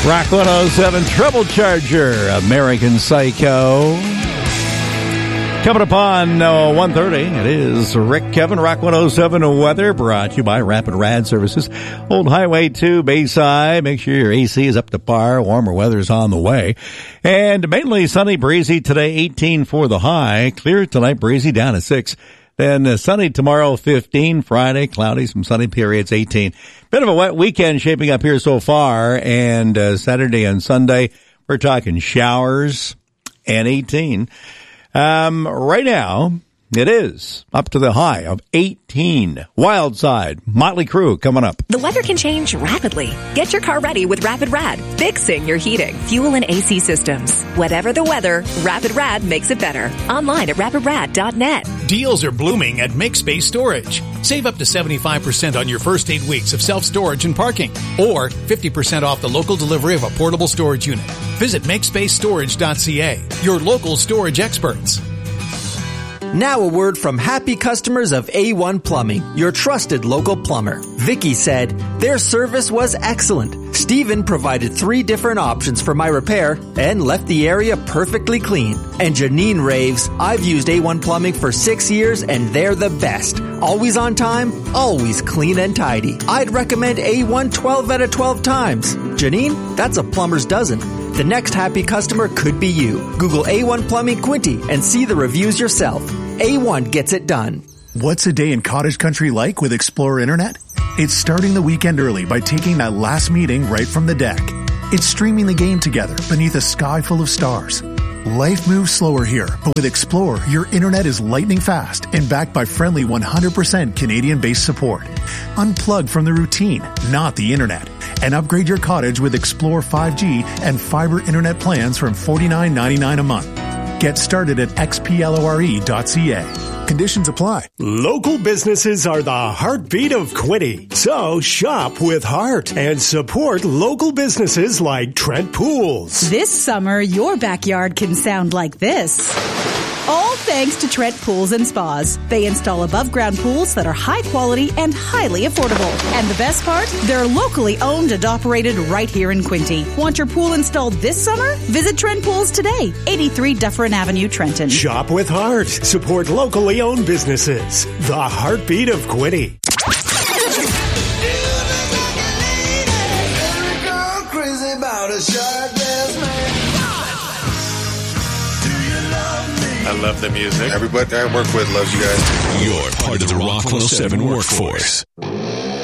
Rock 107 Trouble Charger, American Psycho. Coming up on 1:30, it is Rick Kevin, Rock 107 Weather, brought to you by Rapid Rad Services. Old Highway 2, Bayside. Make sure your AC is up to par. Warmer weather's on the way. And mainly sunny, breezy today, 18 for the high. Clear tonight, breezy down to 6. Then sunny tomorrow, 15. Friday, cloudy, some sunny periods, 18. Bit of a wet weekend shaping up here so far. And Saturday and Sunday, we're talking showers and 18. Right now, it is up to the high of 18. Wild Side, Motley Crue coming up. The weather can change rapidly. Get your car ready with Rapid Rad, fixing your heating, fuel, and AC systems. Whatever the weather, Rapid Rad makes it better. Online at rapidrad.net. Deals are blooming at MakeSpace Storage. Save up to 75% on your first 8 weeks of self-storage and parking, or 50% off the local delivery of a portable storage unit. Visit MakeSpaceStorage.ca, your local storage experts. Now a word from happy customers of A1 Plumbing, your trusted local plumber. Vicky said, their service was excellent. Steven provided 3 different options for my repair and left the area perfectly clean. And Janine raves, I've used A1 Plumbing for 6 years and they're the best. Always on time, always clean and tidy. I'd recommend A1 12 out of 12 times. Janine, that's a plumber's dozen. The next happy customer could be you. Google A1 Plumbing Quinty and see the reviews yourself. A1 gets it done. What's a day in cottage country like with Explorer Internet? It's starting the weekend early by taking that last meeting right from the deck. It's streaming the game together beneath a sky full of stars. Life moves slower here, but with Explorer, your internet is lightning fast and backed by friendly 100% Canadian-based support. Unplug from the routine, not the internet, and upgrade your cottage with Explorer 5G and fiber internet plans from $49.99 a month. Get started at xplore.ca. Conditions apply. Local businesses are the heartbeat of Quinty. So shop with heart and support local businesses like Trent Pools. This summer, your backyard can sound like this. All thanks to Trent Pools and Spas. They install above-ground pools that are high quality and highly affordable. And the best part? They're locally owned and operated right here in Quinty. Want your pool installed this summer? Visit Trent Pools today, 83 Dufferin Avenue, Trenton. Shop with heart. Support locally owned businesses. The heartbeat of Quinty. I love the music. Everybody I work with loves you guys. You're part of the Rock 107 workforce.